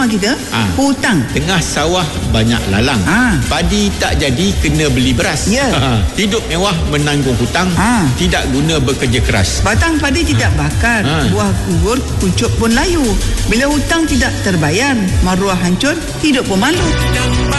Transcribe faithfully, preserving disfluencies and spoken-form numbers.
rumah kita, ha. hutang. Tengah sawah banyak lalang, ha. padi tak jadi kena beli beras. Ya. ha. Hidup mewah menanggung hutang, ha. tidak guna bekerja keras. Batang padi tidak bakar, ha. buah gugur kuncup pun layu. Bila hutang tidak terbayar, maruah hancur, hidup pun malu.